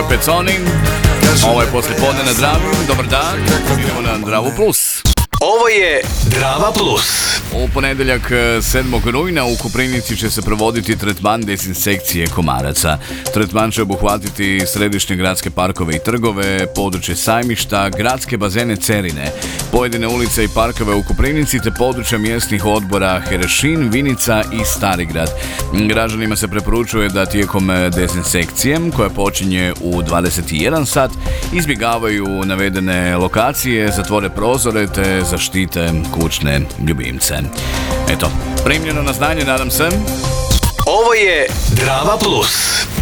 Peconi. Ovo je poslijepodne na Dravi. Dobar dan, idemo na Dravu Plus. Ovo je Drava Plus. U ponedjeljak 7. rujna u Koprivnici će se provoditi tretman dezinsekcije komaraca. Tretman će obuhvatiti središnje gradske parkove i trgove, područje Sajmišta, gradske bazene Cerine, pojedine ulice i parkove u Koprivnici te područja mjesnih odbora Herešin, Vinica i Starigrad. Građanima se preporučuje da tijekom dezinsekcije, koja počinje u 21 sat, izbjegavaju navedene lokacije, zatvore prozore te zaštite kućne ljubimce. Eto, primljeno na znanje, nadam se. Ovo je Drava Plus.